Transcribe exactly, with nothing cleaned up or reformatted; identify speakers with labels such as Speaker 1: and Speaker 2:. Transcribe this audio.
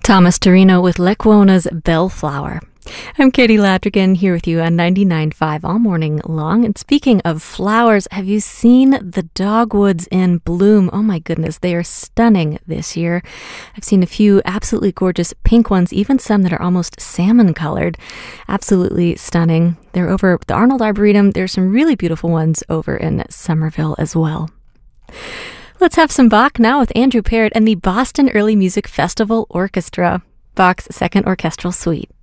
Speaker 1: Thomas Torino with Lecuona's Bellflower. I'm Katie Ladrigan here with you on ninety-nine point five all morning long. And speaking of flowers, have you seen the dogwoods in bloom? Oh my goodness, they are stunning this year. I've seen a few absolutely gorgeous pink ones, even some that are almost salmon colored. Absolutely stunning. They're over at the Arnold Arboretum. There's some really beautiful ones over in Somerville as well. Let's have some Bach now with Andrew Parrott and the Boston Early Music Festival Orchestra. Bach's Second Orchestral Suite.